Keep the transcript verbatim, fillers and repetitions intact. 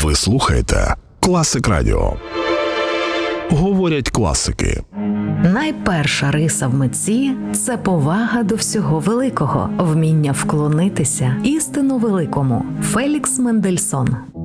Ви слухаєте Класик Радіо. Говорять класики. Найперша риса в митці – це повага до всього великого, вміння вклонитися істину великому. Фелікс Мендельсон.